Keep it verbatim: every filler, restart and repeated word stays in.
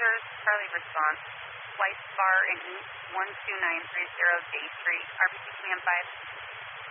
Oscars, Charlie response, White Bar in East one two nine three zero J three, R B C Command five.